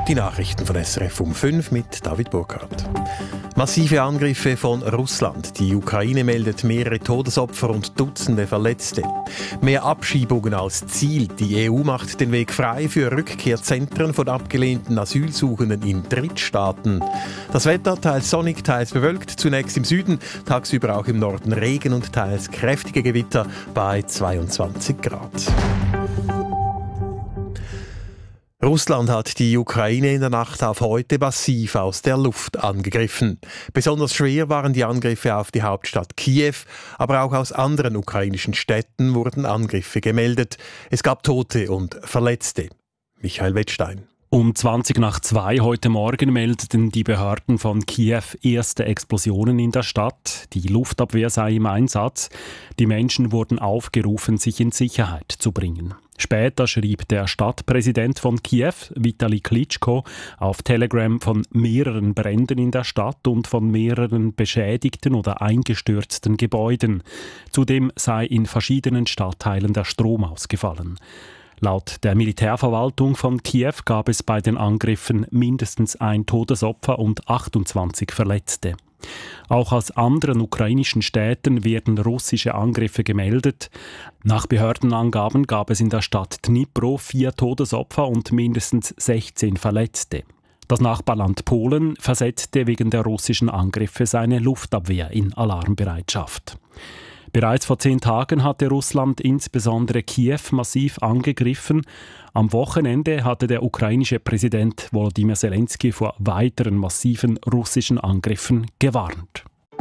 Die Nachrichten von SRF um 5 mit David Burkhardt. Massive Angriffe von Russland. Die Ukraine meldet mehrere Todesopfer und Dutzende Verletzte. Mehr Abschiebungen als Ziel. Die EU macht den Weg frei für Rückkehrzentren von abgelehnten Asylsuchenden in Drittstaaten. Das Wetter teils sonnig, teils bewölkt. Zunächst im Süden, tagsüber auch im Norden Regen und teils kräftige Gewitter bei 22 Grad. Russland hat die Ukraine in der Nacht auf heute massiv aus der Luft angegriffen. Besonders schwer waren die Angriffe auf die Hauptstadt Kiew, aber auch aus anderen ukrainischen Städten wurden Angriffe gemeldet. Es gab Tote und Verletzte. Michael Wettstein. Um 2:20 heute Morgen meldeten die Behörden von Kiew erste Explosionen in der Stadt. Die Luftabwehr sei im Einsatz. Die Menschen wurden aufgerufen, sich in Sicherheit zu bringen. Später schrieb der Stadtpräsident von Kiew, Vitali Klitschko, auf Telegram von mehreren Bränden in der Stadt und von mehreren beschädigten oder eingestürzten Gebäuden. Zudem sei in verschiedenen Stadtteilen der Strom ausgefallen. Laut der Militärverwaltung von Kiew gab es bei den Angriffen mindestens ein Todesopfer und 28 Verletzte. Auch aus anderen ukrainischen Städten werden russische Angriffe gemeldet. Nach Behördenangaben gab es in der Stadt Dnipro 4 Todesopfer und mindestens 16 Verletzte. Das Nachbarland Polen versetzte wegen der russischen Angriffe seine Luftabwehr in Alarmbereitschaft. Bereits vor 10 Tagen hatte Russland insbesondere Kiew massiv angegriffen. Am Wochenende hatte der ukrainische Präsident Volodymyr Zelensky vor weiteren massiven russischen Angriffen gewarnt.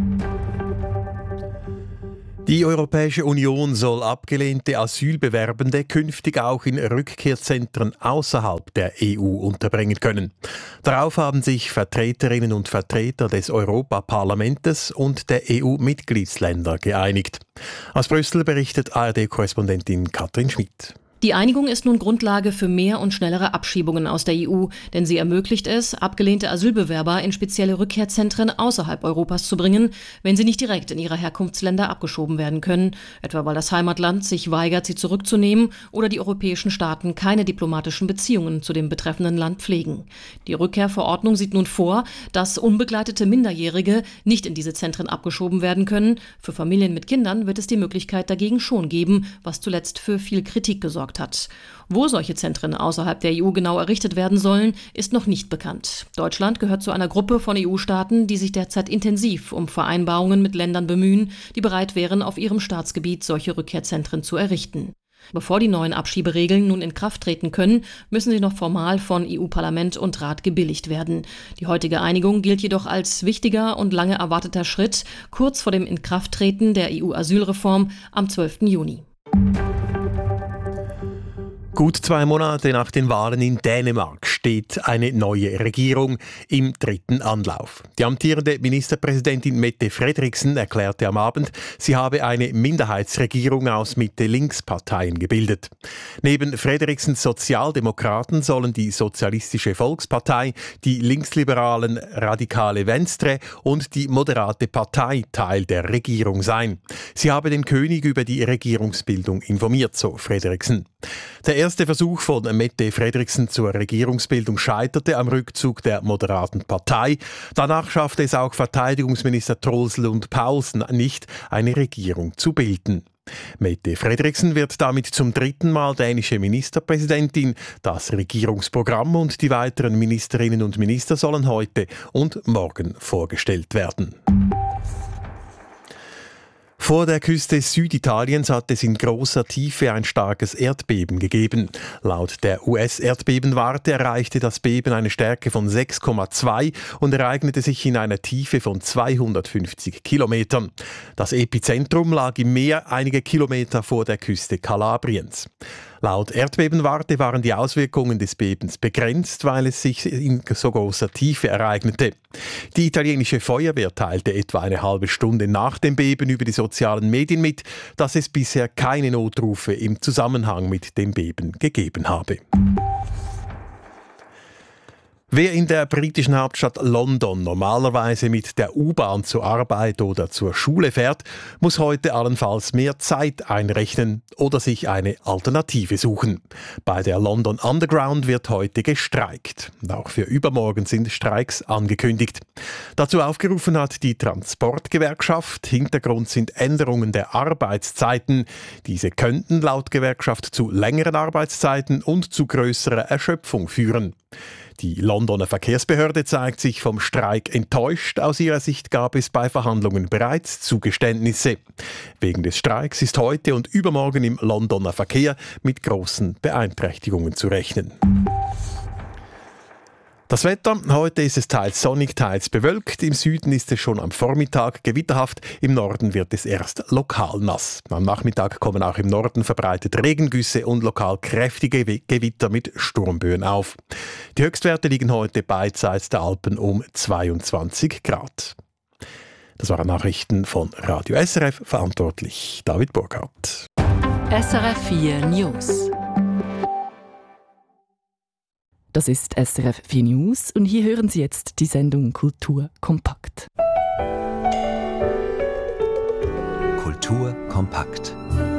Die Europäische Union soll abgelehnte Asylbewerbende künftig auch in Rückkehrzentren außerhalb der EU unterbringen können. Darauf haben sich Vertreterinnen und Vertreter des Europaparlamentes und der EU-Mitgliedsländer geeinigt. Aus Brüssel berichtet ARD-Korrespondentin Katrin Schmidt. Die Einigung ist nun Grundlage für mehr und schnellere Abschiebungen aus der EU, denn sie ermöglicht es, abgelehnte Asylbewerber in spezielle Rückkehrzentren außerhalb Europas zu bringen, wenn sie nicht direkt in ihre Herkunftsländer abgeschoben werden können, etwa weil das Heimatland sich weigert, sie zurückzunehmen oder die europäischen Staaten keine diplomatischen Beziehungen zu dem betreffenden Land pflegen. Die Rückkehrverordnung sieht nun vor, dass unbegleitete Minderjährige nicht in diese Zentren abgeschoben werden können. Für Familien mit Kindern wird es die Möglichkeit dagegen schon geben, was zuletzt für viel Kritik gesorgt hat. Wo solche Zentren außerhalb der EU genau errichtet werden sollen, ist noch nicht bekannt. Deutschland gehört zu einer Gruppe von EU-Staaten, die sich derzeit intensiv um Vereinbarungen mit Ländern bemühen, die bereit wären, auf ihrem Staatsgebiet solche Rückkehrzentren zu errichten. Bevor die neuen Abschieberegeln nun in Kraft treten können, müssen sie noch formal von EU-Parlament und Rat gebilligt werden. Die heutige Einigung gilt jedoch als wichtiger und lange erwarteter Schritt kurz vor dem Inkrafttreten der EU-Asylreform am 12. Juni. Gut 2 Monate nach den Wahlen in Dänemark steht eine neue Regierung im 3. Anlauf. Die amtierende Ministerpräsidentin Mette Frederiksen erklärte am Abend, sie habe eine Minderheitsregierung aus Mitte-Links-Parteien gebildet. Neben Frederiksens Sozialdemokraten sollen die Sozialistische Volkspartei, die linksliberalen Radikale Venstre und die Moderate Partei Teil der Regierung sein. Sie habe den König über die Regierungsbildung informiert, so Frederiksen. Der erste Versuch von Mette Frederiksen zur Regierungsbildung scheiterte am Rückzug der Moderaten Partei. Danach schaffte es auch Verteidigungsminister Troels Lund Poulsen nicht, eine Regierung zu bilden. Mette Frederiksen wird damit zum 3. Mal dänische Ministerpräsidentin. Das Regierungsprogramm und die weiteren Ministerinnen und Minister sollen heute und morgen vorgestellt werden. Vor der Küste Süditaliens hat es in großer Tiefe ein starkes Erdbeben gegeben. Laut der US-Erdbebenwarte erreichte das Beben eine Stärke von 6,2 und ereignete sich in einer Tiefe von 250 Kilometern. Das Epizentrum lag im Meer einige Kilometer vor der Küste Kalabriens. Laut Erdbebenwarte waren die Auswirkungen des Bebens begrenzt, weil es sich in so großer Tiefe ereignete. Die italienische Feuerwehr teilte etwa eine halbe Stunde nach dem Beben über die sozialen Medien mit, dass es bisher keine Notrufe im Zusammenhang mit dem Beben gegeben habe. Wer in der britischen Hauptstadt London normalerweise mit der U-Bahn zur Arbeit oder zur Schule fährt, muss heute allenfalls mehr Zeit einrechnen oder sich eine Alternative suchen. Bei der London Underground wird heute gestreikt. Und auch für übermorgen sind Streiks angekündigt. Dazu aufgerufen hat die Transportgewerkschaft. Hintergrund sind Änderungen der Arbeitszeiten. Diese könnten laut Gewerkschaft zu längeren Arbeitszeiten und zu grösserer Erschöpfung führen. Die Londoner Verkehrsbehörde zeigt sich vom Streik enttäuscht. Aus ihrer Sicht gab es bei Verhandlungen bereits Zugeständnisse. Wegen des Streiks ist heute und übermorgen im Londoner Verkehr mit großen Beeinträchtigungen zu rechnen. Das Wetter, heute ist es teils sonnig, teils bewölkt. Im Süden ist es schon am Vormittag gewitterhaft, im Norden wird es erst lokal nass. Am Nachmittag kommen auch im Norden verbreitet Regengüsse und lokal kräftige Gewitter mit Sturmböen auf. Die Höchstwerte liegen heute beidseits der Alpen um 22 Grad. Das waren Nachrichten von Radio SRF, verantwortlich David Burkhardt. SRF 4 News. Das ist SRF 4 News und hier hören Sie jetzt die Sendung Kultur kompakt. Kultur kompakt.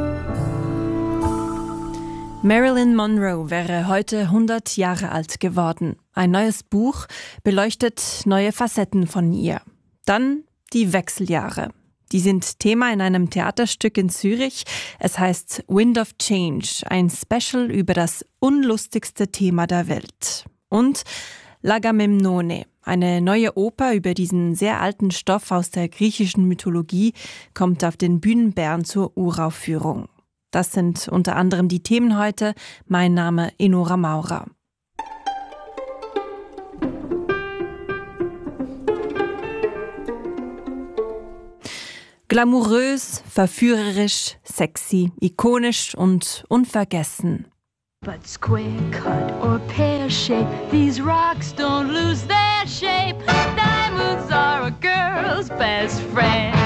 Marilyn Monroe wäre heute 100 Jahre alt geworden. Ein neues Buch beleuchtet neue Facetten von ihr. Dann die Wechseljahre. Die sind Thema in einem Theaterstück in Zürich. Es heißt Wind of Change, ein Special über das unlustigste Thema der Welt. Und L'agamemnone, eine neue Oper über diesen sehr alten Stoff aus der griechischen Mythologie, kommt auf den Bühnen Bern zur Uraufführung. Das sind unter anderem die Themen heute. Mein Name Enora Maurer. Glamourös, verführerisch, sexy, ikonisch und unvergessen. But square cut or pear shape, these rocks don't lose their shape. Diamonds are a girl's best friend.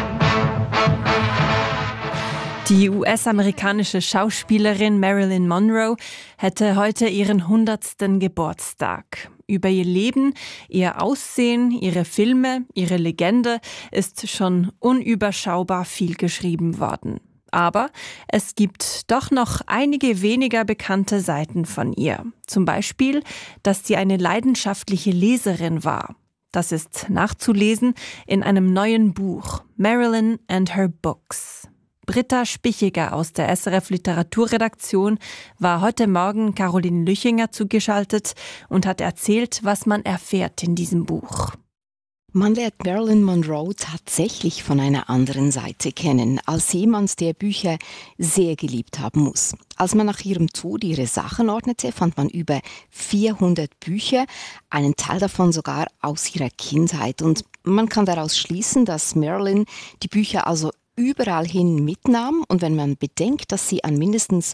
Die US-amerikanische Schauspielerin Marilyn Monroe hätte heute ihren 100. Geburtstag. Über ihr Leben, ihr Aussehen, ihre Filme, ihre Legende ist schon unüberschaubar viel geschrieben worden. Aber es gibt doch noch einige weniger bekannte Seiten von ihr. Zum Beispiel, dass sie eine leidenschaftliche Leserin war. Das ist nachzulesen in einem neuen Buch, Marilyn and Her Books. Britta Spichiger aus der SRF Literaturredaktion war heute Morgen Caroline Lüchinger zugeschaltet und hat erzählt, was man erfährt in diesem Buch. Man lernt Marilyn Monroe tatsächlich von einer anderen Seite kennen, als jemand, der Bücher sehr geliebt haben muss. Als man nach ihrem Tod ihre Sachen ordnete, fand man über 400 Bücher, einen Teil davon sogar aus ihrer Kindheit. Und man kann daraus schließen, dass Marilyn die Bücher also überall hin mitnahm, und wenn man bedenkt, dass sie an mindestens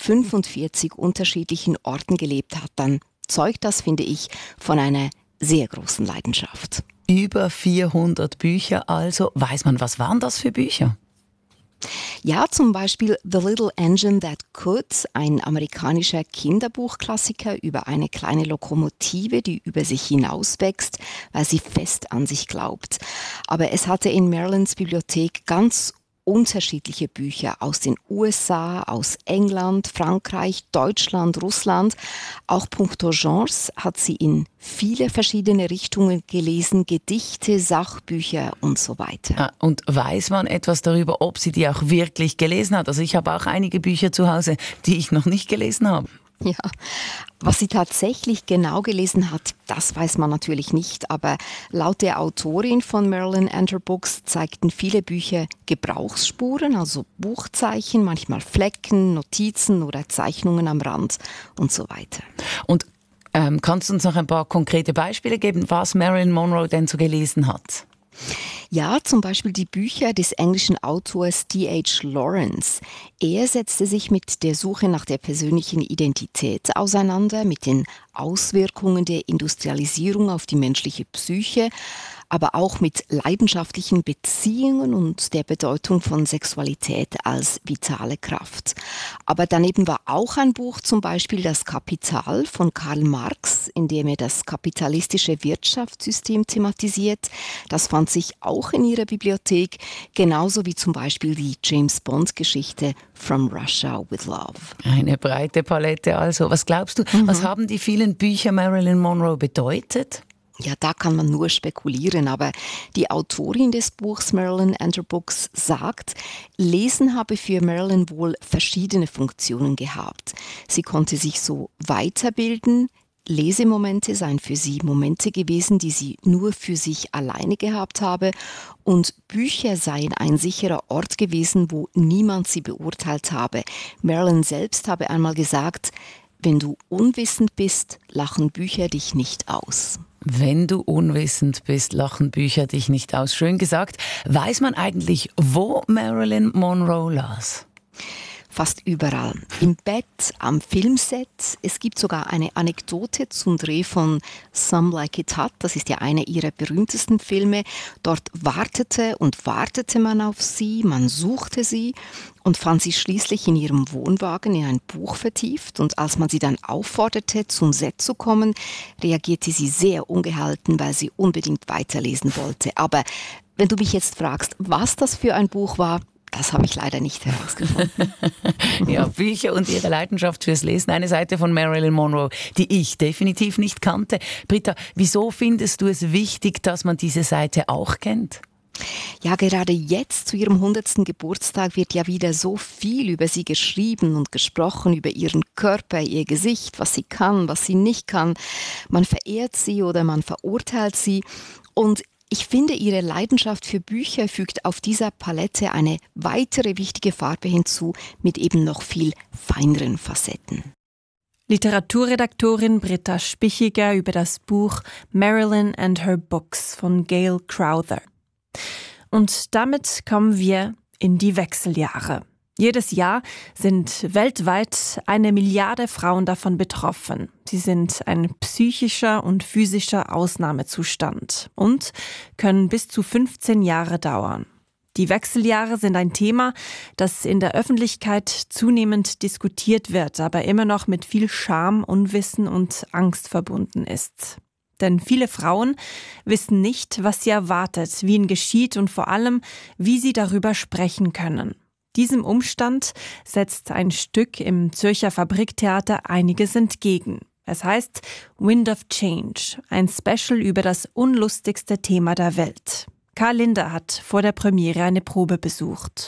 45 unterschiedlichen Orten gelebt hat, dann zeugt das, finde ich, von einer sehr großen Leidenschaft. Über 400 Bücher also. Weiß man, was waren das für Bücher? Ja, zum Beispiel The Little Engine That Could, ein amerikanischer Kinderbuchklassiker über eine kleine Lokomotive, die über sich hinauswächst, weil sie fest an sich glaubt. Aber es hatte in Marilyns Bibliothek ganz unterschiedliche Bücher aus den USA, aus England, Frankreich, Deutschland, Russland. Auch puncto Genres hat sie in viele verschiedene Richtungen gelesen, Gedichte, Sachbücher und so weiter. Und weiß man etwas darüber, ob sie die auch wirklich gelesen hat? Also ich habe auch einige Bücher zu Hause, die ich noch nicht gelesen habe. Ja, was sie tatsächlich genau gelesen hat, das weiß man natürlich nicht, aber laut der Autorin von Marilyn and Her Books zeigten viele Bücher Gebrauchsspuren, also Buchzeichen, manchmal Flecken, Notizen oder Zeichnungen am Rand und so weiter. Und kannst du uns noch ein paar konkrete Beispiele geben, was Marilyn Monroe denn so gelesen hat? Ja, zum Beispiel die Bücher des englischen Autors D.H. Lawrence. Er setzte sich mit der Suche nach der persönlichen Identität auseinander, mit den Auswirkungen der Industrialisierung auf die menschliche Psyche. aber auch mit leidenschaftlichen Beziehungen und der Bedeutung von Sexualität als vitale Kraft. Aber daneben war auch ein Buch, zum Beispiel Das Kapital von Karl Marx, in dem er das kapitalistische Wirtschaftssystem thematisiert. Das fand sich auch in ihrer Bibliothek, genauso wie zum Beispiel die James-Bond-Geschichte From Russia with Love. Eine breite Palette also. Was glaubst du, was haben die vielen Bücher Marilyn Monroe bedeutet? Ja, da kann man nur spekulieren, aber die Autorin des Buchs Marilyn and Her Books sagt, Lesen habe für Marilyn wohl verschiedene Funktionen gehabt. Sie konnte sich so weiterbilden. Lesemomente seien für sie Momente gewesen, die sie nur für sich alleine gehabt habe, und Bücher seien ein sicherer Ort gewesen, wo niemand sie beurteilt habe. Marilyn selbst habe einmal gesagt, wenn du unwissend bist, lachen Bücher dich nicht aus. Wenn du unwissend bist, lachen Bücher dich nicht aus. Schön gesagt. Weiß man eigentlich, wo Marilyn Monroe las? Fast überall. Im Bett, am Filmset. Es gibt sogar eine Anekdote zum Dreh von Some Like It Hot. Das ist ja einer ihrer berühmtesten Filme. Dort wartete man auf sie, man suchte sie und fand sie schließlich in ihrem Wohnwagen in ein Buch vertieft. Und als man sie dann aufforderte, zum Set zu kommen, reagierte sie sehr ungehalten, weil sie unbedingt weiterlesen wollte. Aber wenn du mich jetzt fragst, was das für ein Buch war, das habe ich leider nicht herausgefunden. Ja, Bücher und ihre Leidenschaft fürs Lesen. Eine Seite von Marilyn Monroe, die ich definitiv nicht kannte. Britta, wieso findest du es wichtig, dass man diese Seite auch kennt? Ja, gerade jetzt zu ihrem 100. Geburtstag wird ja wieder so viel über sie geschrieben und gesprochen, über ihren Körper, ihr Gesicht, was sie kann, was sie nicht kann. Man verehrt sie oder man verurteilt sie. Und ich finde, ihre Leidenschaft für Bücher fügt auf dieser Palette eine weitere wichtige Farbe hinzu, mit eben noch viel feineren Facetten. Literaturredaktorin Britta Spichiger über das Buch Marilyn and Her Books von Gail Crowther. Und damit kommen wir in die Wechseljahre. Jedes Jahr sind weltweit 1 Milliarde Frauen davon betroffen. Sie sind ein psychischer und physischer Ausnahmezustand und können bis zu 15 Jahre dauern. Die Wechseljahre sind ein Thema, das in der Öffentlichkeit zunehmend diskutiert wird, aber immer noch mit viel Scham, Unwissen und Angst verbunden ist. Denn viele Frauen wissen nicht, was sie erwartet, wie ihnen geschieht und vor allem, wie sie darüber sprechen können. Diesem Umstand setzt ein Stück im Zürcher Fabriktheater einiges entgegen. Es heißt Wind of Change, ein Special über das unlustigste Thema der Welt. Karl Linder hat vor der Premiere eine Probe besucht.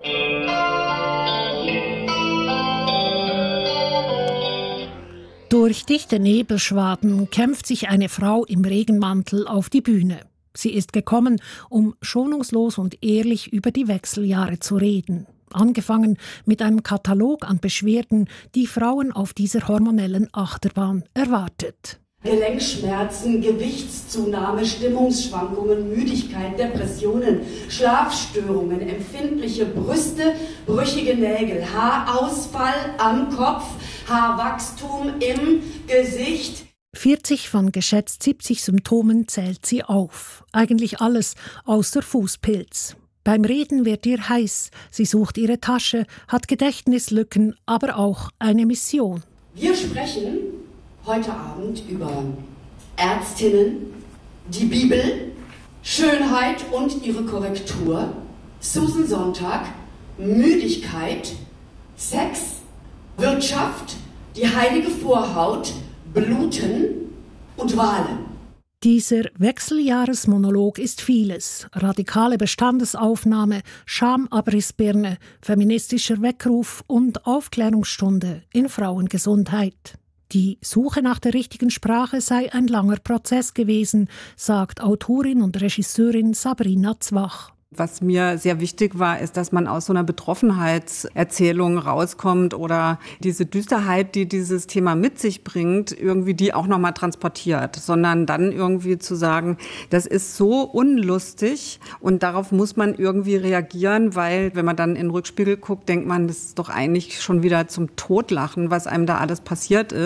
Durch dichte Nebelschwaden kämpft sich eine Frau im Regenmantel auf die Bühne. Sie ist gekommen, um schonungslos und ehrlich über die Wechseljahre zu reden. Angefangen mit einem Katalog an Beschwerden, die Frauen auf dieser hormonellen Achterbahn erwartet. Gelenkschmerzen, Gewichtszunahme, Stimmungsschwankungen, Müdigkeit, Depressionen, Schlafstörungen, empfindliche Brüste, brüchige Nägel, Haarausfall am Kopf, Haarwachstum im Gesicht. 40 von geschätzt 70 Symptomen zählt sie auf. Eigentlich alles außer Fußpilz. Beim Reden wird ihr heiß, sie sucht ihre Tasche, hat Gedächtnislücken, aber auch eine Mission. Wir sprechen heute Abend über Ärztinnen, die Bibel, Schönheit und ihre Korrektur, Susan Sontag, Müdigkeit, Sex, Wirtschaft, die heilige Vorhaut, Bluten und Wahlen. Dieser Wechseljahresmonolog ist vieles. Radikale Bestandesaufnahme, Schamabrissbirne, feministischer Weckruf und Aufklärungsstunde in Frauengesundheit. Die Suche nach der richtigen Sprache sei ein langer Prozess gewesen, sagt Autorin und Regisseurin Sabrina Zwach. Was mir sehr wichtig war, ist, dass man aus so einer Betroffenheitserzählung rauskommt oder diese Düsterheit, die dieses Thema mit sich bringt, irgendwie die auch nochmal transportiert, sondern dann irgendwie zu sagen, das ist so unlustig und darauf muss man irgendwie reagieren, weil wenn man dann in den Rückspiegel guckt, denkt man, das ist doch eigentlich schon wieder zum Totlachen, was einem da alles passiert ist.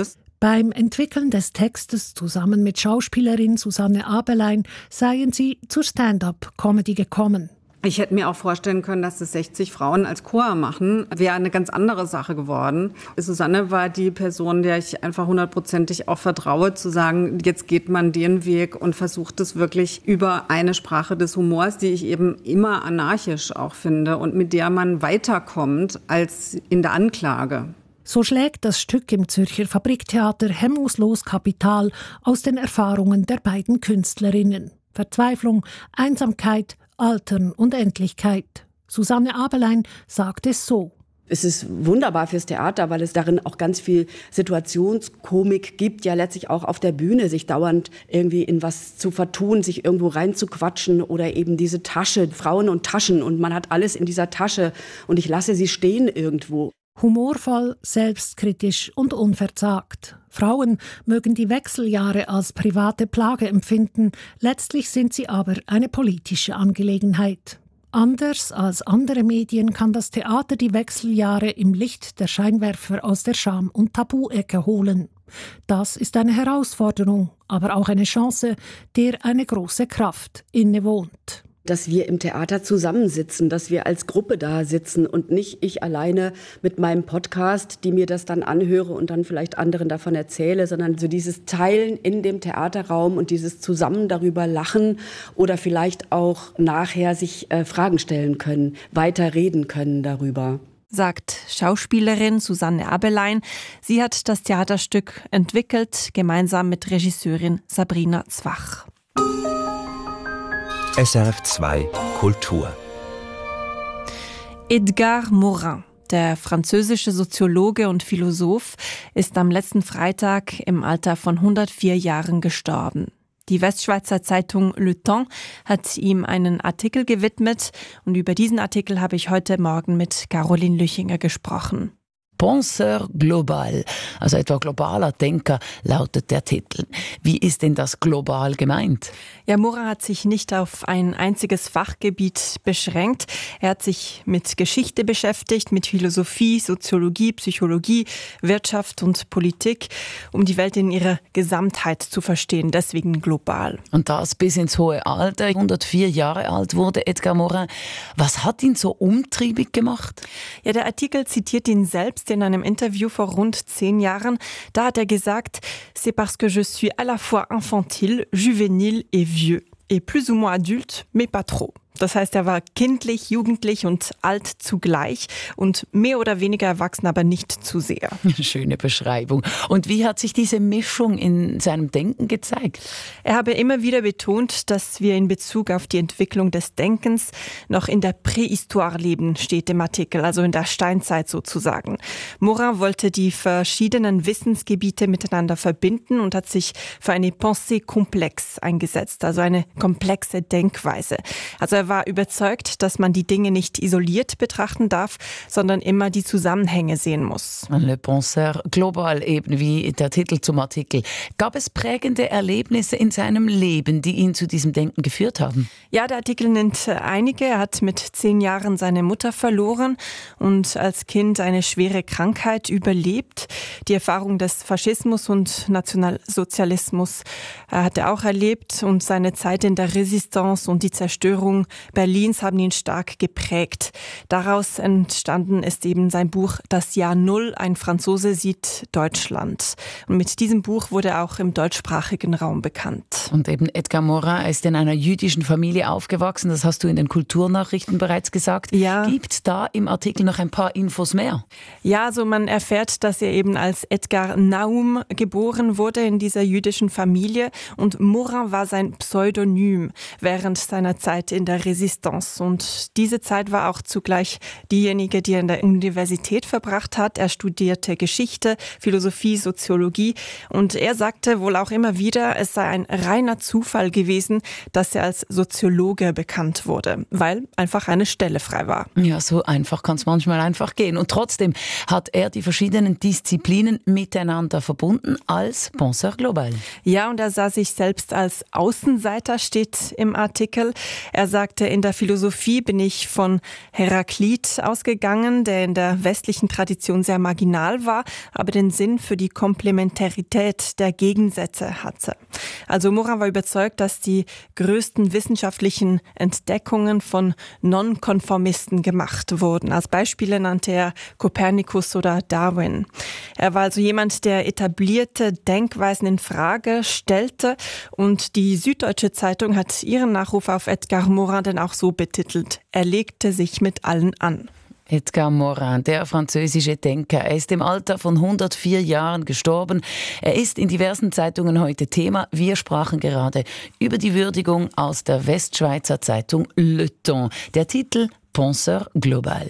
Beim Entwickeln des Textes zusammen mit Schauspielerin Susanne Abelein seien sie zur Stand-up-Comedy gekommen. Ich hätte mir auch vorstellen können, dass das 60 Frauen als Chor machen. Wäre eine ganz andere Sache geworden. Susanne war die Person, der ich einfach 100%ig auch vertraue, zu sagen, jetzt geht man den Weg und versucht es wirklich über eine Sprache des Humors, die ich eben immer anarchisch auch finde und mit der man weiterkommt als in der Anklage. So schlägt das Stück im Zürcher Fabriktheater hemmungslos Kapital aus den Erfahrungen der beiden Künstlerinnen. Verzweiflung, Einsamkeit, Altern und Endlichkeit. Susanne Abelein sagt es so. Es ist wunderbar fürs Theater, weil es darin auch ganz viel Situationskomik gibt, ja letztlich auch auf der Bühne, sich dauernd irgendwie in was zu vertun, sich irgendwo reinzuquatschen oder eben diese Tasche, Frauen und Taschen und man hat alles in dieser Tasche und ich lasse sie stehen irgendwo. Humorvoll, selbstkritisch und unverzagt. Frauen mögen die Wechseljahre als private Plage empfinden, letztlich sind sie aber eine politische Angelegenheit. Anders als andere Medien kann das Theater die Wechseljahre im Licht der Scheinwerfer aus der Scham- und Tabu-Ecke holen. Das ist eine Herausforderung, aber auch eine Chance, der eine große Kraft innewohnt. Dass wir im Theater zusammensitzen, dass wir als Gruppe da sitzen und nicht ich alleine mit meinem Podcast, die mir das dann anhöre und dann vielleicht anderen davon erzähle, sondern so dieses Teilen in dem Theaterraum und dieses zusammen darüber lachen oder vielleicht auch nachher sich Fragen stellen können, weiter reden können darüber. Sagt Schauspielerin Susanne Abelein. Sie hat das Theaterstück entwickelt, gemeinsam mit Regisseurin Sabrina Zwach. SRF 2 Kultur. Edgar Morin, der französische Soziologe und Philosoph, ist am letzten Freitag im Alter von 104 Jahren gestorben. Die Westschweizer Zeitung Le Temps hat ihm einen Artikel gewidmet und über diesen Artikel habe ich heute Morgen mit Caroline Lüchinger gesprochen. Penseur global, also etwa globaler Denker, lautet der Titel. Wie ist denn das global gemeint? Ja, Morin hat sich nicht auf ein einziges Fachgebiet beschränkt. Er hat sich mit Geschichte beschäftigt, mit Philosophie, Soziologie, Psychologie, Wirtschaft und Politik, um die Welt in ihrer Gesamtheit zu verstehen, deswegen global. Und das bis ins hohe Alter. 104 Jahre alt wurde Edgar Morin. Was hat ihn so umtriebig gemacht? Ja, der Artikel zitiert ihn selbst in einem Interview vor rund 10 Jahren. Da hat er gesagt, c'est parce que je suis à la fois infantile, juvénile et vieux. Et plus ou moins adulte, mais pas trop. Das heißt, er war kindlich, jugendlich und alt zugleich und mehr oder weniger erwachsen, aber nicht zu sehr. Schöne Beschreibung. Und wie hat sich diese Mischung in seinem Denken gezeigt? Er habe immer wieder betont, dass wir in Bezug auf die Entwicklung des Denkens noch in der Prähistoire leben, steht im Artikel, also in der Steinzeit sozusagen. Morin wollte die verschiedenen Wissensgebiete miteinander verbinden und hat sich für eine Pensée complexe eingesetzt, also eine komplexe Denkweise. Also er war überzeugt, dass man die Dinge nicht isoliert betrachten darf, sondern immer die Zusammenhänge sehen muss. Le Penseur global, eben wie der Titel zum Artikel. Gab es prägende Erlebnisse in seinem Leben, die ihn zu diesem Denken geführt haben? Ja, der Artikel nennt einige. Er hat mit 10 Jahren seine Mutter verloren und als Kind eine schwere Krankheit überlebt. Die Erfahrung des Faschismus und Nationalsozialismus hat er auch erlebt und seine Zeit in der Resistance und die Zerstörung Berlins haben ihn stark geprägt. Daraus entstanden ist eben sein Buch Das Jahr Null, ein Franzose sieht Deutschland. Und mit diesem Buch wurde er auch im deutschsprachigen Raum bekannt. Und eben Edgar Morin ist in einer jüdischen Familie aufgewachsen, das hast du in den Kulturnachrichten bereits gesagt. Ja. Gibt es da im Artikel noch ein paar Infos mehr? Ja, also man erfährt, dass er eben als Edgar Naum geboren wurde in dieser jüdischen Familie und Morin war sein Pseudonym während seiner Zeit in der Resistance. Und diese Zeit war auch zugleich diejenige, die er in der Universität verbracht hat. Er studierte Geschichte, Philosophie, Soziologie und er sagte wohl auch immer wieder, es sei ein reiner Zufall gewesen, dass er als Soziologe bekannt wurde, weil einfach eine Stelle frei war. Ja, so einfach kann es manchmal einfach gehen. Und trotzdem hat er die verschiedenen Disziplinen miteinander verbunden als Penseur global. Ja, und er sah sich selbst als Außenseiter, steht im Artikel. Er sagt, sagte, in der Philosophie bin ich von Heraklit ausgegangen, der in der westlichen Tradition sehr marginal war, aber den Sinn für die Komplementarität der Gegensätze hatte. Also Morin war überzeugt, dass die größten wissenschaftlichen Entdeckungen von Nonkonformisten gemacht wurden. Als Beispiele nannte er Kopernikus oder Darwin. Er war also jemand, der etablierte Denkweisen in Frage stellte, und die Süddeutsche Zeitung hat ihren Nachruf auf Edgar Morin dann auch so betitelt: Er legte sich mit allen an. Edgar Morin, der französische Denker. Er ist im Alter von 104 Jahren gestorben. Er ist in diversen Zeitungen heute Thema. Wir sprachen gerade über die Würdigung aus der Westschweizer Zeitung Le Temps. Der Titel Penseur global.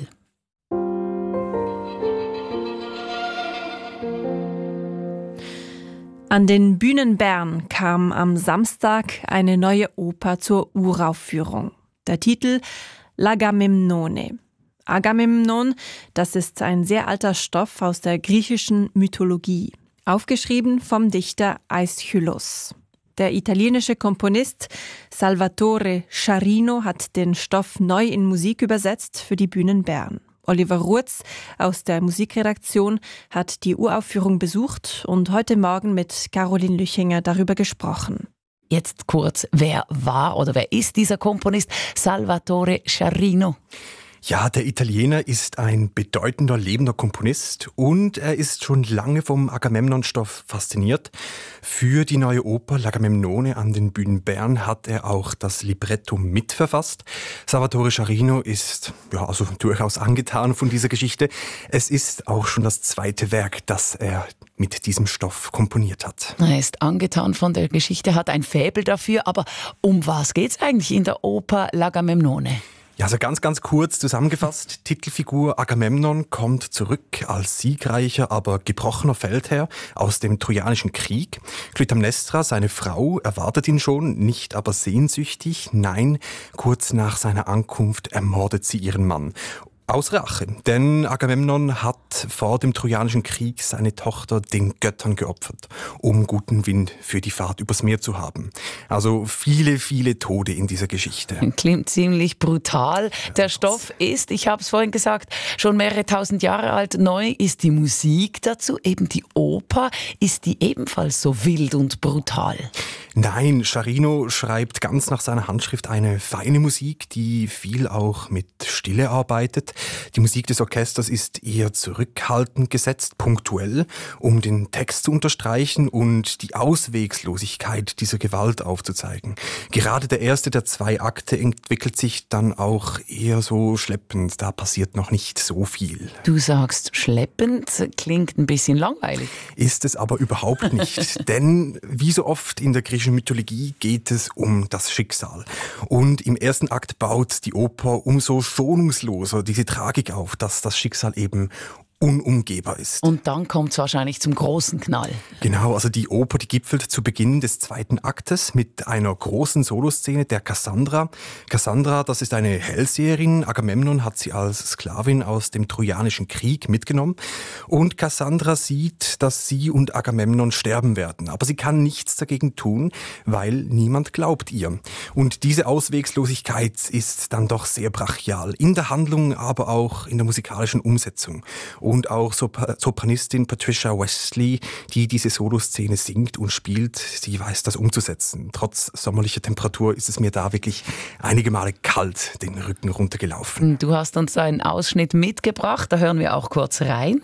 An den Bühnen Bern kam am Samstag eine neue Oper zur Uraufführung. Der Titel L'Agamemnone. Agamemnon, das ist ein sehr alter Stoff aus der griechischen Mythologie, aufgeschrieben vom Dichter Aeschylus. Der italienische Komponist Salvatore Sciarrino hat den Stoff neu in Musik übersetzt für die Bühnen Bern. Oliver Ruetz aus der Musikredaktion hat die Uraufführung besucht und heute Morgen mit Caroline Lüchinger darüber gesprochen. Jetzt kurz, wer war oder wer ist dieser Komponist Salvatore Sciarrino? Ja, der Italiener ist ein bedeutender lebender Komponist und er ist schon lange vom Agamemnon-Stoff fasziniert. Für die neue Oper L'Agamemnone an den Bühnen Bern hat er auch das Libretto mitverfasst. Salvatore Sciarrino ist also durchaus angetan von dieser Geschichte. Es ist auch schon das zweite Werk, das er mit diesem Stoff komponiert hat. Er ist angetan von der Geschichte, hat ein Faible dafür, aber um was geht's eigentlich in der Oper L'Agamemnone? Ja, also ganz kurz zusammengefasst. Titelfigur Agamemnon kommt zurück als siegreicher, aber gebrochener Feldherr aus dem Trojanischen Krieg. Clytemnestra, seine Frau, erwartet ihn schon, nicht aber sehnsüchtig. Nein, kurz nach seiner Ankunft ermordet sie ihren Mann. Aus Rache, denn Agamemnon hat vor dem Trojanischen Krieg seine Tochter den Göttern geopfert, um guten Wind für die Fahrt übers Meer zu haben. Also viele Tode in dieser Geschichte. Klingt ziemlich brutal. Der Stoff ist, ich habe es vorhin gesagt, schon mehrere tausend Jahre alt. Neu ist die Musik dazu, eben die Oper. Ist die ebenfalls so wild und brutal? Nein, Sciarrino schreibt ganz nach seiner Handschrift eine feine Musik, die viel auch mit Stille arbeitet. Die Musik des Orchesters ist eher zurückhaltend gesetzt, punktuell, um den Text zu unterstreichen und die Auswegslosigkeit dieser Gewalt aufzuzeigen. Gerade der erste der zwei Akte entwickelt sich dann auch eher so schleppend. Da passiert noch nicht so viel. Du sagst schleppend, klingt ein bisschen langweilig. Ist es aber überhaupt nicht, denn wie so oft in der griechischen Mythologie geht es um das Schicksal. Und im ersten Akt baut die Oper umso schonungsloser diese Tragik auf, dass das Schicksal eben unumgehbar ist. Und dann kommt es wahrscheinlich zum großen Knall. Genau, also die Oper, die gipfelt zu Beginn des zweiten Aktes mit einer großen Soloszene der Kassandra. Kassandra, das ist eine Hellseherin. Agamemnon hat sie als Sklavin aus dem Trojanischen Krieg mitgenommen. Und Kassandra sieht, dass sie und Agamemnon sterben werden. Aber sie kann nichts dagegen tun, weil niemand glaubt ihr. Und diese Auswegslosigkeit ist dann doch sehr brachial. In der Handlung, aber auch in der musikalischen Umsetzung. Und auch Sopranistin Patricia Wesley, die diese Soloszene singt und spielt, sie weiß das umzusetzen. Trotz sommerlicher Temperatur ist es mir da wirklich einige Male kalt den Rücken runtergelaufen. Du hast uns einen Ausschnitt mitgebracht, da hören wir auch kurz rein.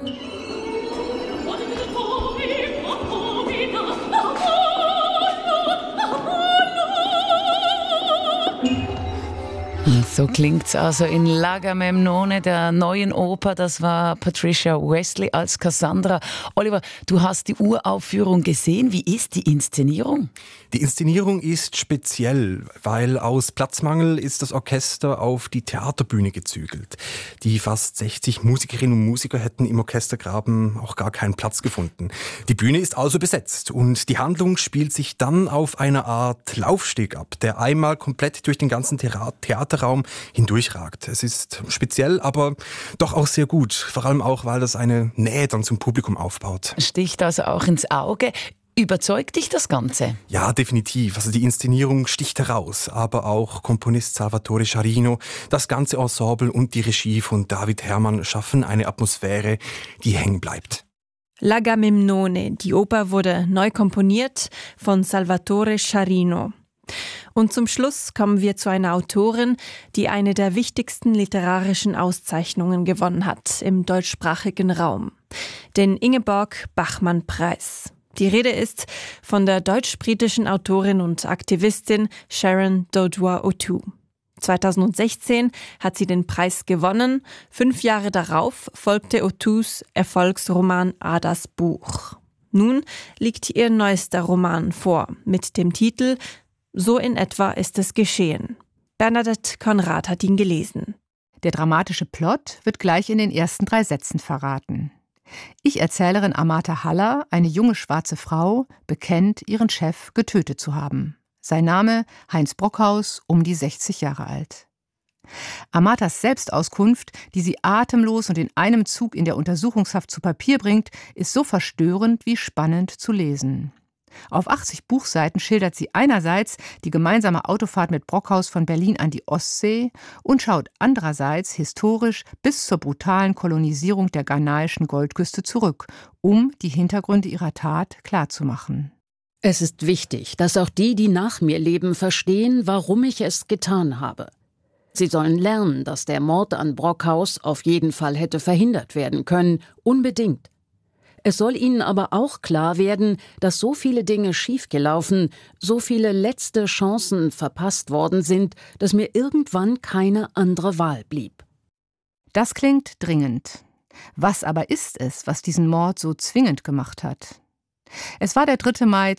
So klingt's also in L'Agamemnone, der neuen Oper. Das war Patricia Wesley als Cassandra. Oliver, du hast die Uraufführung gesehen. Wie ist die Inszenierung? Die Inszenierung ist speziell, weil aus Platzmangel ist das Orchester auf die Theaterbühne gezügelt. Die fast 60 Musikerinnen und Musiker hätten im Orchestergraben auch gar keinen Platz gefunden. Die Bühne ist also besetzt und die Handlung spielt sich dann auf einer Art Laufsteg ab, der einmal komplett durch den ganzen Theaterraum hindurchragt. Es ist speziell, aber doch auch sehr gut. Vor allem auch, weil das eine Nähe dann zum Publikum aufbaut. Sticht also auch ins Auge. Überzeugt dich das Ganze? Ja, definitiv. Also die Inszenierung sticht heraus, aber auch Komponist Salvatore Scharino, das ganze Ensemble und die Regie von David Herrmann schaffen eine Atmosphäre, die hängen bleibt. L'Agamemnone, die Oper wurde neu komponiert von Salvatore Scharino. Und zum Schluss kommen wir zu einer Autorin, die eine der wichtigsten literarischen Auszeichnungen gewonnen hat im deutschsprachigen Raum, den Ingeborg-Bachmann-Preis. Die Rede ist von der deutsch-britischen Autorin und Aktivistin Sharon Dodua-Otoo. 2016 hat sie den Preis gewonnen. 5 Jahre darauf folgte Otoos Erfolgsroman Adas Buch. Nun liegt ihr neuester Roman vor mit dem Titel »So in etwa ist es geschehen«. Bernadette Konrad hat ihn gelesen. Der dramatische Plot wird gleich in den ersten 3 Sätzen verraten. Ich-Erzählerin Amata Haller, eine junge schwarze Frau, bekennt, ihren Chef getötet zu haben. Sein Name Heinz Brockhaus, um die 60 Jahre alt. Amatas Selbstauskunft, die sie atemlos und in einem Zug in der Untersuchungshaft zu Papier bringt, ist so verstörend wie spannend zu lesen. Auf 80 Buchseiten schildert sie einerseits die gemeinsame Autofahrt mit Brockhaus von Berlin an die Ostsee und schaut andererseits historisch bis zur brutalen Kolonisierung der ghanaischen Goldküste zurück, um die Hintergründe ihrer Tat klarzumachen. Es ist wichtig, dass auch die, die nach mir leben, verstehen, warum ich es getan habe. Sie sollen lernen, dass der Mord an Brockhaus auf jeden Fall hätte verhindert werden können, unbedingt. Es soll ihnen aber auch klar werden, dass so viele Dinge schiefgelaufen, so viele letzte Chancen verpasst worden sind, dass mir irgendwann keine andere Wahl blieb. Das klingt dringend. Was aber ist es, was diesen Mord so zwingend gemacht hat? Es war der 3. Mai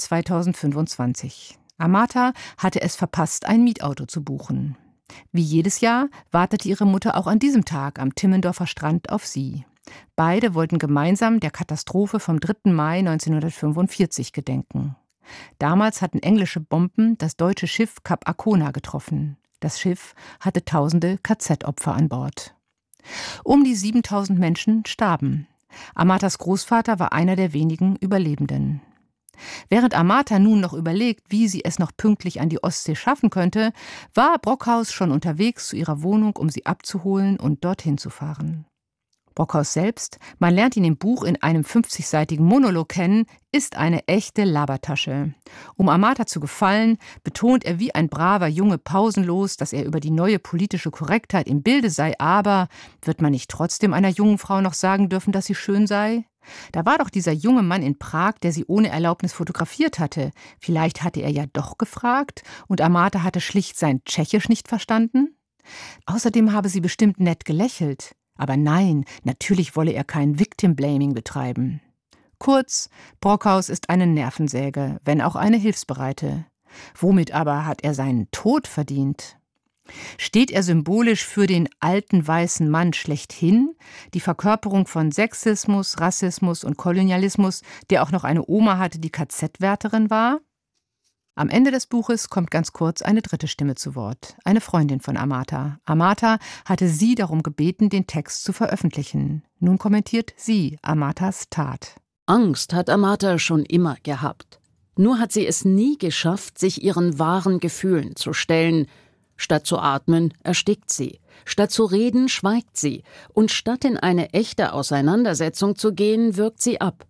2025. Amata hatte es verpasst, ein Mietauto zu buchen. Wie jedes Jahr wartete ihre Mutter auch an diesem Tag am Timmendorfer Strand auf sie. Beide wollten gemeinsam der Katastrophe vom 3. Mai 1945 gedenken. Damals hatten englische Bomben das deutsche Schiff Kap Arkona getroffen. Das Schiff hatte tausende KZ-Opfer an Bord. Um die 7000 Menschen starben. Amatas Großvater war einer der wenigen Überlebenden. Während Amata nun noch überlegt, wie sie es noch pünktlich an die Ostsee schaffen könnte, war Brockhaus schon unterwegs zu ihrer Wohnung, um sie abzuholen und dorthin zu fahren. Brockhaus selbst, man lernt ihn im Buch in einem 50-seitigen Monolog kennen, ist eine echte Labertasche. Um Amata zu gefallen, betont er wie ein braver Junge pausenlos, dass er über die neue politische Korrektheit im Bilde sei, aber wird man nicht trotzdem einer jungen Frau noch sagen dürfen, dass sie schön sei? Da war doch dieser junge Mann in Prag, der sie ohne Erlaubnis fotografiert hatte. Vielleicht hatte er ja doch gefragt und Amata hatte schlicht sein Tschechisch nicht verstanden? Außerdem habe sie bestimmt nett gelächelt. Aber nein, natürlich wolle er kein Victim-Blaming betreiben. Kurz, Brockhaus ist eine Nervensäge, wenn auch eine hilfsbereite. Womit aber hat er seinen Tod verdient? Steht er symbolisch für den alten weißen Mann schlechthin, die Verkörperung von Sexismus, Rassismus und Kolonialismus, der auch noch eine Oma hatte, die KZ-Wärterin war? Am Ende des Buches kommt ganz kurz eine dritte Stimme zu Wort, eine Freundin von Amata. Amata hatte sie darum gebeten, den Text zu veröffentlichen. Nun kommentiert sie Amatas Tat. Angst hat Amata schon immer gehabt. Nur hat sie es nie geschafft, sich ihren wahren Gefühlen zu stellen. Statt zu atmen, erstickt sie. Statt zu reden, schweigt sie. Und statt in eine echte Auseinandersetzung zu gehen, wirkt sie ab.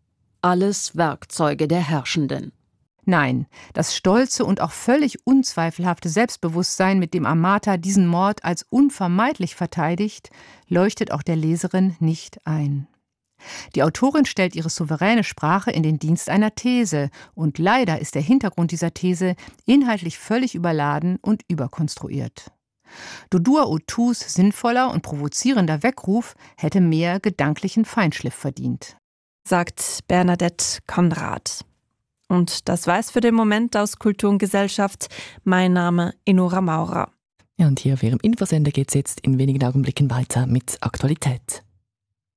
Alles Werkzeuge der Herrschenden. Nein, das stolze und auch völlig unzweifelhafte Selbstbewusstsein, mit dem Amata diesen Mord als unvermeidlich verteidigt, leuchtet auch der Leserin nicht ein. Die Autorin stellt ihre souveräne Sprache in den Dienst einer These und leider ist der Hintergrund dieser These inhaltlich völlig überladen und überkonstruiert. Dodua-Otoos sinnvoller und provozierender Weckruf hätte mehr gedanklichen Feinschliff verdient. Sagt Bernadette Konrad. Und das war's für den Moment aus Kultur und Gesellschaft. Mein Name Enora Maurer. Ja, und hier auf Ihrem Infosender geht's jetzt in wenigen Augenblicken weiter mit Aktualität.